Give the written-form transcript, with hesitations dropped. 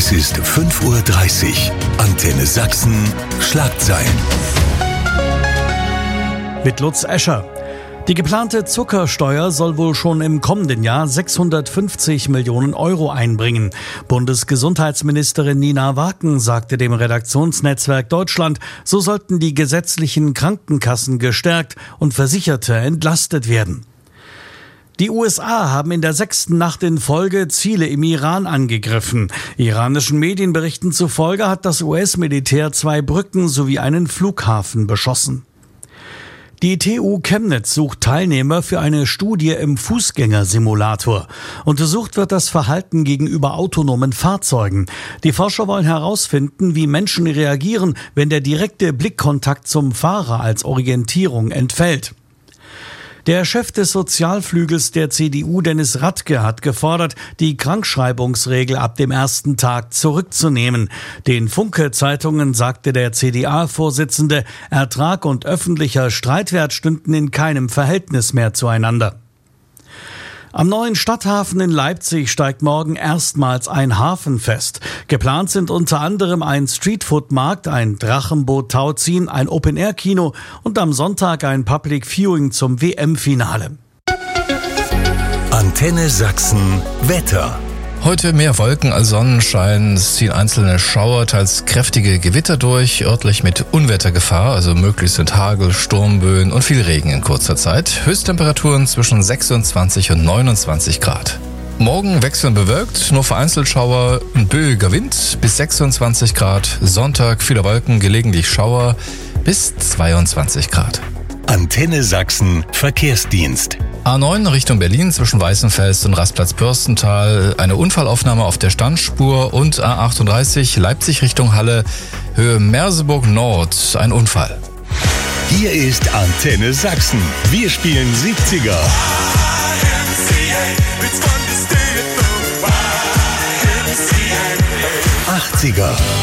Es ist 5:30 Uhr. Antenne Sachsen, Schlagzeilen. Mit Lutz Escher. Die geplante Zuckersteuer soll wohl schon im kommenden Jahr 650 Millionen Euro einbringen. Bundesgesundheitsministerin Nina Waken sagte dem Redaktionsnetzwerk Deutschland, so sollten die gesetzlichen Krankenkassen gestärkt und Versicherte entlastet werden. Die USA haben in der 6. Nacht in Folge Ziele im Iran angegriffen. Iranischen Medienberichten zufolge hat das US-Militär 2 Brücken sowie einen Flughafen beschossen. Die TU Chemnitz sucht Teilnehmer für eine Studie im Fußgängersimulator. Untersucht wird das Verhalten gegenüber autonomen Fahrzeugen. Die Forscher wollen herausfinden, wie Menschen reagieren, wenn der direkte Blickkontakt zum Fahrer als Orientierung entfällt. Der Chef des Sozialflügels der CDU, Dennis Radke, hat gefordert, die Krankschreibungsregel ab dem ersten Tag zurückzunehmen. Den Funke-Zeitungen sagte der CDA-Vorsitzende, Ertrag und öffentlicher Streitwert stünden in keinem Verhältnis mehr zueinander. Am neuen Stadthafen in Leipzig steigt morgen erstmals ein Hafenfest. Geplant sind unter anderem ein Streetfood-Markt, ein Drachenboot-Tauziehen, ein Open-Air-Kino und am Sonntag ein Public Viewing zum WM-Finale. Antenne Sachsen, Wetter. Heute mehr Wolken als Sonnenschein. Es ziehen einzelne Schauer, teils kräftige Gewitter durch, örtlich mit Unwettergefahr, also möglich sind Hagel, Sturmböen und viel Regen in kurzer Zeit. Höchsttemperaturen zwischen 26 und 29 Grad. Morgen wechselnd bewölkt, nur vereinzelt Schauer und böiger Wind bis 26 Grad. Sonntag viele Wolken, gelegentlich Schauer bis 22 Grad. Antenne Sachsen, Verkehrsdienst. A9 Richtung Berlin zwischen Weißenfels und Rastplatz-Bürstental, eine Unfallaufnahme auf der Standspur und A38 Leipzig Richtung Halle, Höhe Merseburg Nord, ein Unfall. Hier ist Antenne Sachsen. Wir spielen 70er, 80er.